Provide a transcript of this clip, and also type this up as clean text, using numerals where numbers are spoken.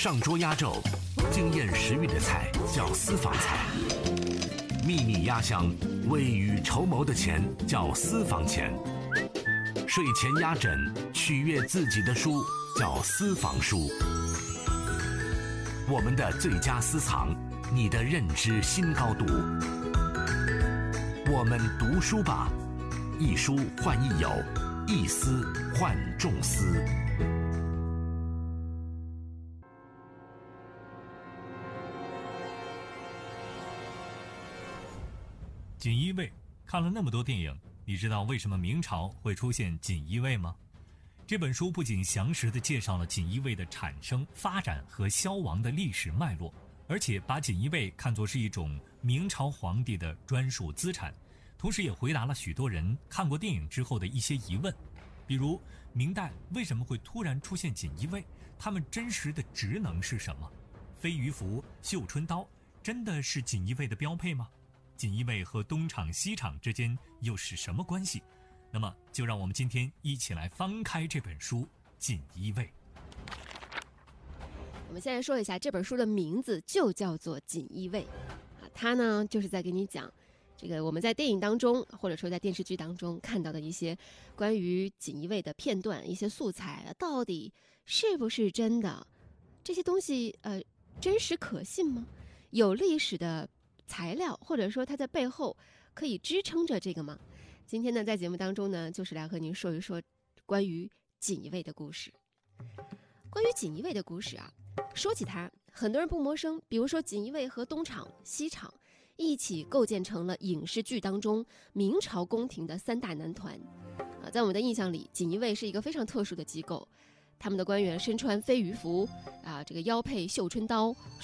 上桌压轴，惊艳食欲的菜叫私房菜；秘密压箱、未雨绸缪的钱叫私房钱；睡前压枕、取悦自己的书叫私房书。我们的最佳私藏，你的认知新高度。我们读书吧，一书换一友，一思换众思。 锦衣卫，看了那么多电影，你知道为什么明朝会出现锦衣卫吗？这本书不仅详实地介绍了锦衣卫的产生、发展和消亡的历史脉络，而且把锦衣卫看作是一种明朝皇帝的专属资产，同时也回答了许多人看过电影之后的一些疑问，比如明代为什么会突然出现锦衣卫，他们真实的职能是什么？飞鱼服、绣春刀真的是锦衣卫的标配吗？锦衣卫和东厂西厂之间又是什么关系？那么就让我们今天一起来翻开这本书《锦衣卫》。 我们先来说一下这本书的名字就叫做《锦衣卫》它呢就是在给你讲这个我们在电影当中或者说在电视剧当中看到的一些关于锦衣卫的片段，一些素材到底是不是真的？这些东西真实可信吗？有历史的材料或者说它在背后可以支撑着这个吗？今天呢在节目当中呢就是来和您说一说关于锦衣卫的故事。关于锦衣卫的故事说起它很多人不陌生，比如说锦衣卫和东厂西厂一起构建成了影视剧当中明朝宫廷的三大男团在我们的印象里，锦衣卫是一个非常特殊的机构，他们的官员身穿飞鱼服这个腰佩绣春刀，